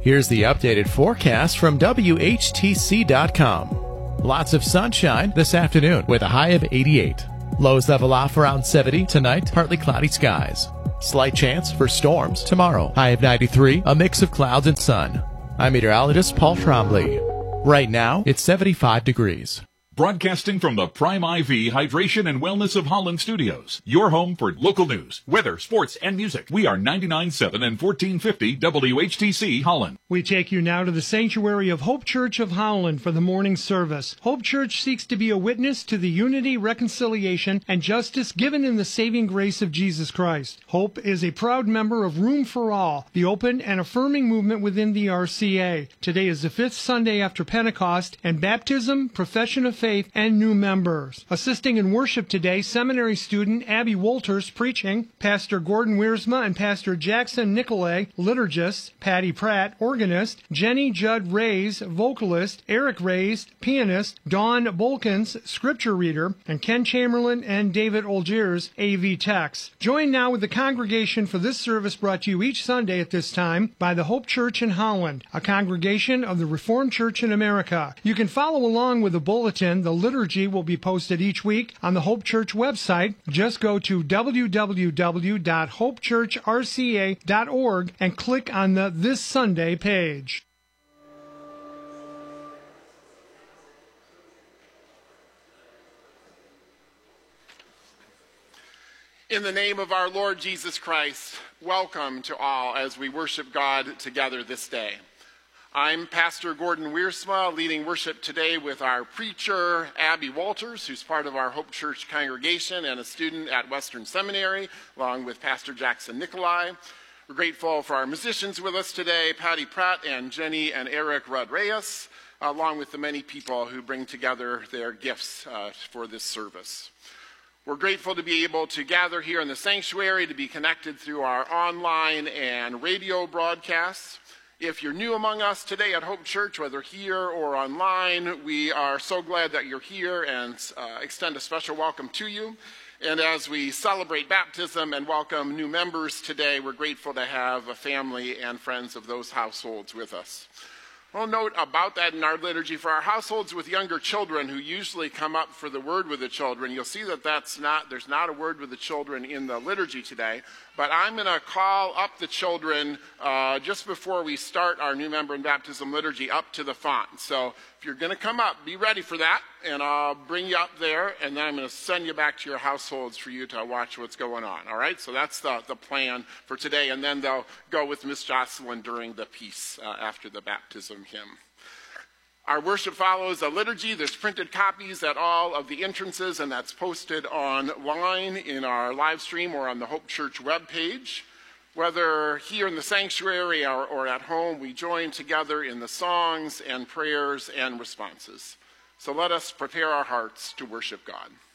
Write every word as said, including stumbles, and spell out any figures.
Here's the updated forecast from W H T C dot com. Lots of sunshine this afternoon with a high of eighty-eight. Lows level off around seventy tonight, partly cloudy skies. Slight chance for storms tomorrow. High of ninety-three, a mix of clouds and sun. I'm meteorologist Paul Trombley. Right now, it's seventy-five degrees. Broadcasting from the Prime I V Hydration and Wellness of Holland Studios, your home for local news, weather, sports, and music. We are ninety-nine point seven and fourteen fifty W H T C Holland. We take you now to the sanctuary of Hope Church of Holland for the morning service. Hope Church seeks to be a witness to the unity, reconciliation, and justice given in the saving grace of Jesus Christ. Hope is a proud member of Room for All, the open and affirming movement within the R C A. Today is the fifth Sunday after Pentecost, and baptism, profession of faith, and new members. Assisting in worship today, seminary student Abby Walters preaching, Pastor Gordon Wiersma and Pastor Jackson Nicolay, liturgists, Patty Pratt, organist, Jenny Judd Reyes, vocalist, Eric Reyes, pianist, Dawn Bolkins, scripture reader, and Ken Chamberlain and David Olgiers, A V techs. Join now with the congregation for this service brought to you each Sunday at this time by the Hope Church in Holland, a congregation of the Reformed Church in America. You can follow along with the bulletin. The liturgy will be posted each week on the Hope Church website. Just go to w w w dot hope church r c a dot org and click on the This Sunday page. In the name of our Lord Jesus Christ, welcome to all as we worship God together this day. I'm Pastor Gordon Wiersma, leading worship today with our preacher, Abby Walters, who's part of our Hope Church congregation and a student at Western Seminary, along with Pastor Jackson Nicolay. We're grateful for our musicians with us today, Patty Pratt and Jenny and Eric Rudd-Reyes, along with the many people who bring together their gifts uh, for this service. We're grateful to be able to gather here in the sanctuary, to be connected through our online and radio broadcasts. If you're new among us today at Hope Church, whether here or online, we are so glad that you're here and uh, extend a special welcome to you. And as we celebrate baptism and welcome new members today, we're grateful to have a family and friends of those households with us. We'll note about that in our liturgy for our households with younger children who usually come up for the word with the children. You'll see that that's not, there's not a word with the children in the liturgy today, but I'm going to call up the children uh, just before we start our new member and baptism liturgy up to the font. So if you're going to come up, be ready for that, and I'll bring you up there, and then I'm going to send you back to your households for you to watch what's going on, all right? So that's the, the plan for today, and then they'll go with Miss Jocelyn during the peace uh, after the baptism hymn. Our worship follows a liturgy. There's printed copies at all of the entrances, and that's posted online in our live stream or on the Hope Church webpage. Whether here in the sanctuary or, or at home, we join together in the songs and prayers and responses. So let us prepare our hearts to worship God.